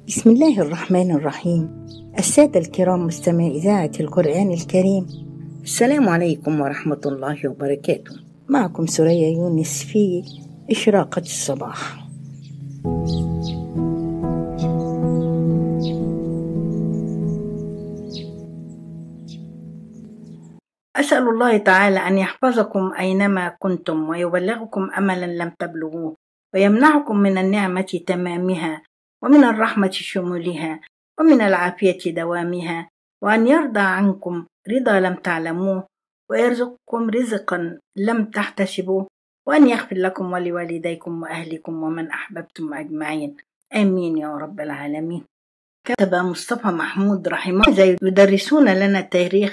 بسم الله الرحمن الرحيم. السادة الكرام مستمعي إذاعة القرآن الكريم، السلام عليكم ورحمة الله وبركاته. معكم سوريا يونس في إشراقة الصباح. أسأل الله تعالى أن يحفظكم أينما كنتم، ويبلغكم أملا لم تبلغوه، ويمنعكم من النعمة تمامها، ومن الرحمة شمولها، ومن العافية دوامها، وأن يرضى عنكم رضا لم تعلموه، ويرزقكم رزقا لم تحتسبوه، وأن يغفر لكم ولوالديكم وأهلكم ومن أحببتم أجمعين، آمين يا رب العالمين. كتب مصطفى محمود رحمه الله يدرسون لنا التاريخ